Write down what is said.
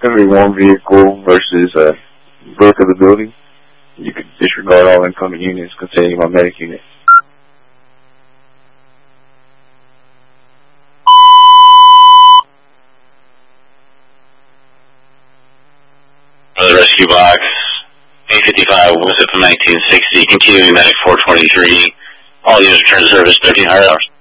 Every one vehicle versus book of the building. You could disregard all incoming units containing my medic unit. For the rescue box, 855 was it from 1960, continuing medic 423. All units return to service 1300 hours.